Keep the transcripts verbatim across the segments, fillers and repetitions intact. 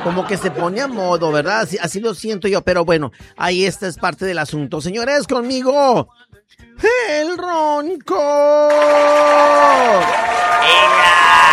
como que se pone a modo, ¿verdad? Así, así lo siento yo, pero bueno, ahí esta es parte del asunto. Señores, conmigo, el Ronco. ¡Ella!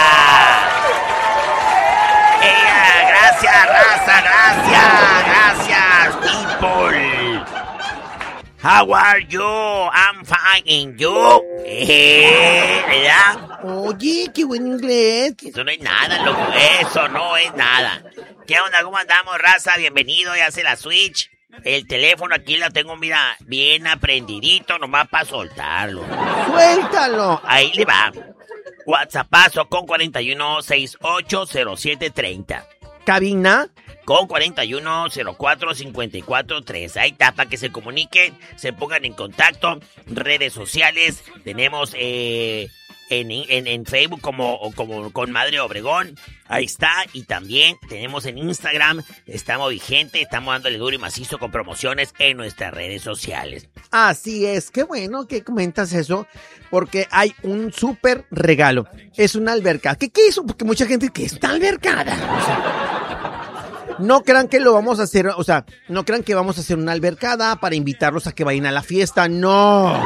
¡Ella! ¡Gracias, raza! ¡Gracias! ¡Gracias, people! How are you? I'm fine, and you? Eh, ¿verdad? Oye, qué buen inglés. Eso no es nada, loco. Eso no es nada. ¿Qué onda? ¿Cómo andamos, raza? Bienvenido, ya se la switch. El teléfono aquí lo tengo, mira, bien aprendidito, nomás para soltarlo. ¡Suéltalo! Ahí le va. WhatsAppazo con cuarenta y uno sesenta y ocho cero siete treinta. Cabina Con cuarenta y uno cero cuatro cincuenta y cuatro tres. Ahí está, para que se comuniquen, se pongan en contacto. Redes sociales, tenemos eh, en, en, en Facebook como, como con Madre Obregón. Ahí está, y también tenemos en Instagram, estamos vigentes, estamos dándole duro y macizo con promociones en nuestras redes sociales. Así es, qué bueno que comentas eso, porque hay un súper regalo. Es una alberca. ¿Qué, qué es? Porque mucha gente que está albercada. O sea, no crean que lo vamos a hacer, o sea, no crean que vamos a hacer una albercada para invitarlos a que vayan a la fiesta. No.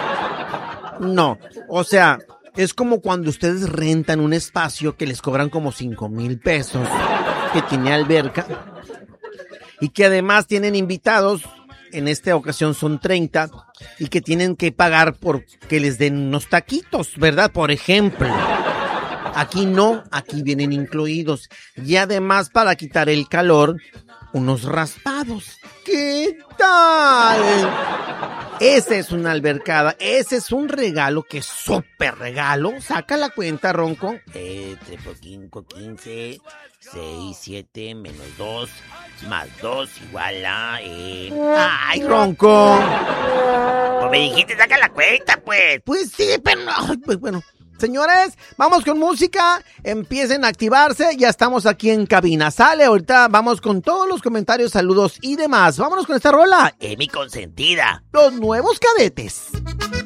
No. O sea, es como cuando ustedes rentan un espacio que les cobran como cinco mil pesos, que tiene alberca, y que además tienen invitados. En esta ocasión son treinta, y que tienen que pagar por que les den unos taquitos, ¿verdad? Por ejemplo. Aquí no, aquí vienen incluidos. Y además, para quitar el calor, unos raspados. ¿Qué tal? Esa es una albercada, ese es un regalo que es súper regalo. Saca la cuenta, Ronco. Eh, tres por cinco, quince, seis, siete, menos dos, más dos, igual a... Eh... ¡Ay, Ronco! Pues me dijiste, saca la cuenta, pues. Pues sí, pero no, pues bueno. Señores, vamos con música, empiecen a activarse, ya estamos aquí en cabina. Sale, ahorita vamos con todos los comentarios, saludos y demás. Vámonos con esta rola. Es mi consentida. Los nuevos cadetes.